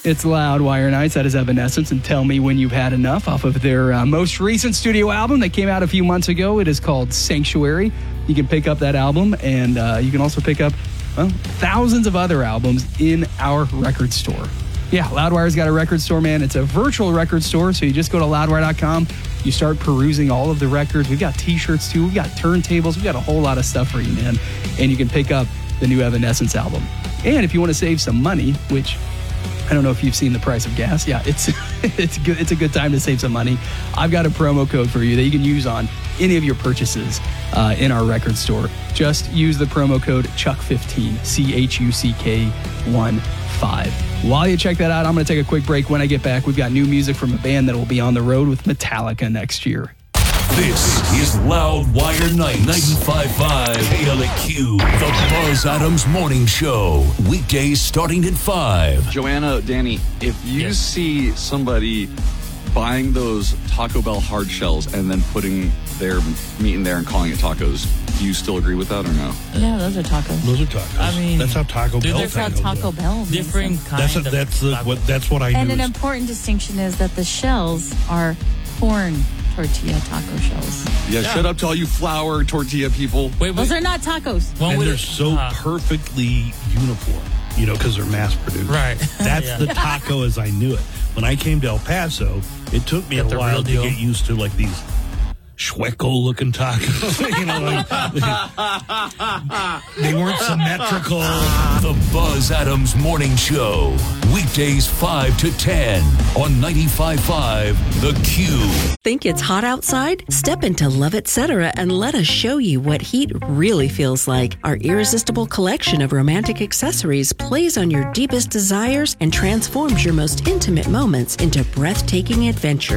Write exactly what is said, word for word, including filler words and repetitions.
It's Loudwire Nights. That is Evanescence, and Tell Me When You've Had Enough off of their uh, most recent studio album that came out a few months ago. It is called Sanctuary. You can pick up that album, and uh, you can also pick up, well, thousands of other albums in our record store. Yeah, Loudwire's got a record store, man. It's a virtual record store, so you just go to loudwire dot com. You start perusing all of the records. We've got T-shirts, too. We've got turntables. We've got a whole lot of stuff for you, man. And you can pick up the new Evanescence album. And if you want to save some money, which I don't know if you've seen the price of gas. Yeah, it's it's good. It's a good time to save some money. I've got a promo code for you that you can use on any of your purchases uh, in our record store. Just use the promo code Chuck fifteen, C H U C K one five. While you check that out, I'm going to take a quick break. When I get back, we've got new music from a band that will be on the road with Metallica next year. This is Loudwire Night, ninety-five point five K L A Q, the Buzz Adams Morning Show. Weekdays starting at five. Joanna, Danny, if you yes. see somebody buying those Taco Bell hard shells and then putting their meat in there and calling it tacos, do you still agree with that or no? Yeah, those are tacos. Those are tacos. I mean, that's how Taco Bell. That's how Taco Bell. Different kind. That's a, of that's the, what that's what I. And use. an important distinction is that the shells are corn tortilla taco shells. Yeah, yeah. Shut up to all you flour tortilla people. Wait, wait. Those are not tacos. And they're so uh, perfectly uniform, you know, because they're mass produced. Right. That's yeah. the taco as I knew it. When I came to El Paso, it took me Get a while to get used to like these Schweckel-looking tacos. You know, like, they, they weren't symmetrical. The Buzz Adams Morning Show. Weekdays five to ten on ninety-five point five The Q. Think it's hot outside? Step into Love Et Cetera and let us show you what heat really feels like. Our irresistible collection of romantic accessories plays on your deepest desires and transforms your most intimate moments into breathtaking adventures.